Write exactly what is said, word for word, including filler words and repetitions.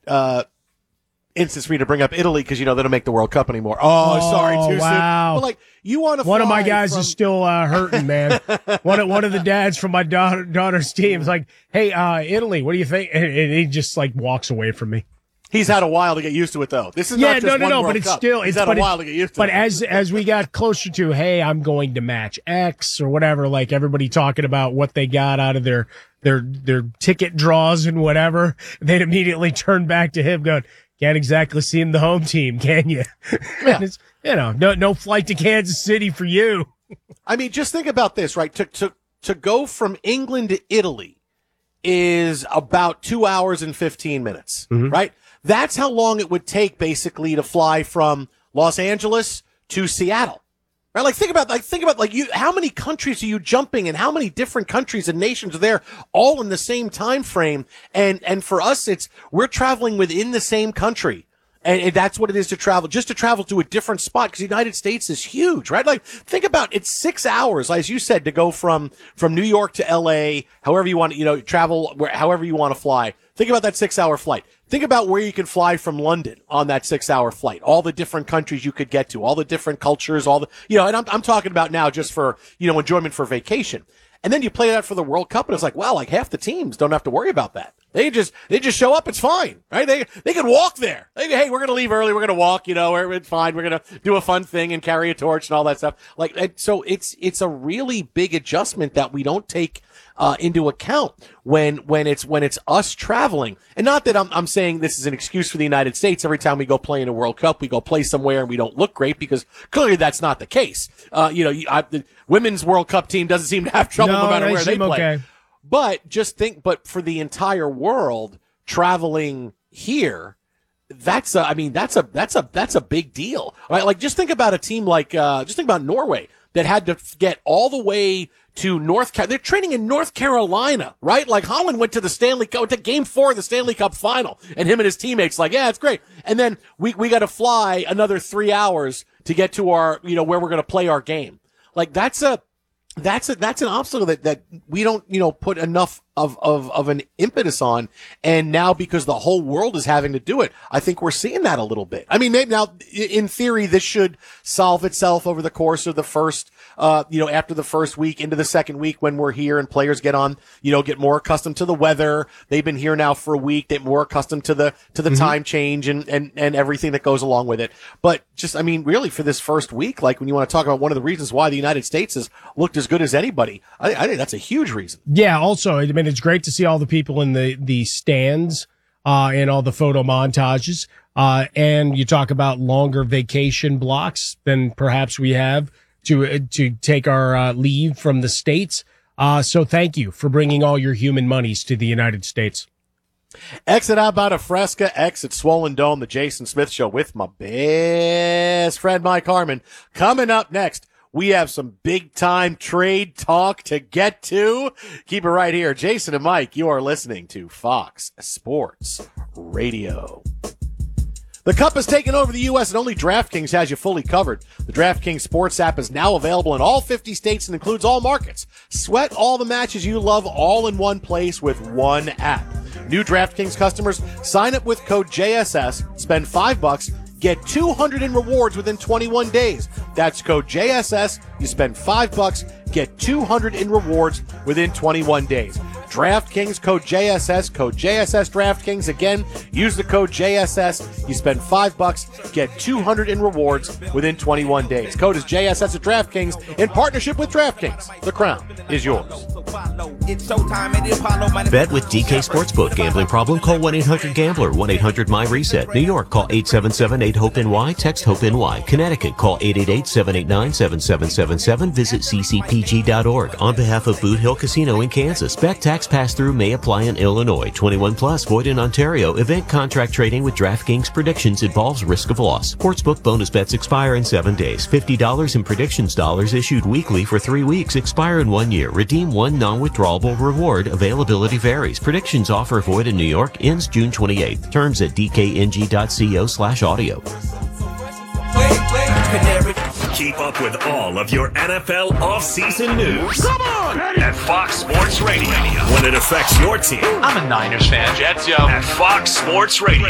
uh, instance for me to bring up Italy because, you know, they don't make the World Cup anymore. Oh, oh sorry, too wow. soon. But, like, you want to One of my guys from- is still uh, hurting, man. one, of, one of the dads from my daughter, daughter's team is like, hey, uh, Italy, what do you think? And, and he just, like, walks away from me. He's had a while to get used to it, though. This is yeah, not just no, no, one no, World but it's Cup. still He's it's had but a it, while to get used to but it. But as as we got closer to, hey, I'm going to match X or whatever, like everybody talking about what they got out of their their their ticket draws and whatever, they'd immediately turn back to him, going, "Can't exactly seem the home team, can you?" Yeah. It's, you know, no no flight to Kansas City for you. I mean, just think about this, right? To to to go from England to Italy is about two hours and fifteen minutes, Mm-hmm. right? That's how long it would take basically to fly from Los Angeles to Seattle. Right? Like think about like think about like you how many countries are you jumping and how many different countries and nations are there all in the same time frame? And and for us it's we're traveling within the same country. And, and that's what it is to travel, just to travel to a different spot, because the United States is huge, right? Like, think about it's six hours, as you said, to go from, from New York to L A, however you want to, you know, travel, where, however you want to fly. Think about that six hour flight. Think about where you can fly from London on that six hour flight, all the different countries you could get to, all the different cultures, all the, you know, and I'm, I'm talking about now just for, you know, enjoyment for vacation. And then you play that for the World Cup, and it's like, wow, like half the teams don't have to worry about that. They just, they just show up. It's fine, right? They, they can walk there. They, hey, we're going to leave early. We're going to walk, you know, it's fine. We're going to do a fun thing and carry a torch and all that stuff. Like, and so it's, it's a really big adjustment that we don't take, uh, into account when, when it's, when it's us traveling. And not that I'm, I'm saying this is an excuse for the United States. Every time we go play in a World Cup, we go play somewhere and we don't look great, because clearly that's not the case. Uh, you know, I, the women's World Cup team doesn't seem to have trouble no, no matter where they play. Okay. But just think, but for the entire world traveling here, that's a, I mean, that's a, that's a, that's a big deal, right? Like, just think about a team like, uh, just think about Norway that had to get all the way to North Carolina. They're training in North Carolina, right? Like, Holland went to the Stanley Cup, to game four of the Stanley Cup final, and him and his teammates like, yeah, it's great. And then we, we got to fly another three hours to get to our, you know, where we're going to play our game. Like, that's a, That's a, that's an obstacle that, that we don't, you know, put enough of, of, of an impetus on. And now, because the whole world is having to do it, I think we're seeing that a little bit. I mean, maybe now, in theory, this should solve itself over the course of the first, uh, you know, after the first week into the second week when we're here and players get on, you know, get more accustomed to the weather. They've been here now for a week. They're more accustomed to the, to the mm-hmm. time change and, and, and everything that goes along with it. But just, I mean, really for this first week, like when you want to talk about one of the reasons why the United States has looked as good as anybody, I, I think that's a huge reason. Yeah. Also, I mean, it's great to see all the people in the, the stands, uh, and all the photo montages. Uh, and you talk about longer vacation blocks than perhaps we have to, uh, to take our, uh, leave from the States. Uh, so thank you for bringing all your human monies to the United States. Exit out about a Fresca, exit Swollen Dome, the Jason Smith Show with my best friend, Mike Harmon. Coming up next, we have some big time trade talk to get to. Keep it right here. Jason and Mike, you are listening to Fox Sports Radio. The Cup has taken over the U S and only DraftKings has you fully covered. The DraftKings Sports app is now available in all fifty states and includes all markets. Sweat all the matches you love all in one place with one app. New DraftKings customers, sign up with code J S S, spend five bucks, get two hundred in rewards within twenty-one days. That's code J S S. You spend five bucks, get two hundred in rewards within twenty-one days. DraftKings, code J S S, code J S S DraftKings. Again, use the code J S S. You spend five bucks, get two hundred in rewards within twenty-one days. Code is J S S at DraftKings in partnership with DraftKings. The crown is yours. Bet with D K Sportsbook. Gambling problem? Call one eight hundred gambler, one eight hundred my reset. New York, call eight seven seven eight hope N Y, text HOPE-NY. Connecticut, call eight eight eight seven eight nine seven seven seven seven. Visit c c p g dot org. On behalf of Boot Hill Casino in Kansas, bet tax pass-through may apply in Illinois. twenty-one plus, void in Ontario. Event contract trading with DraftKings predictions involves risk of loss. Sportsbook bonus bets expire in seven days. fifty dollars in predictions dollars issued weekly for three weeks. Expire in one year. Redeem one non-withdrawable reward. Availability varies. Predictions offer void in New York. Ends June twenty-eighth. Terms at d k n g dot co slash audio. Keep up with all of your N F L offseason news. Come on! At Fox Sports Radio. When it affects your team. I'm a Niners fan. Jets, yo. At Fox Sports Radio.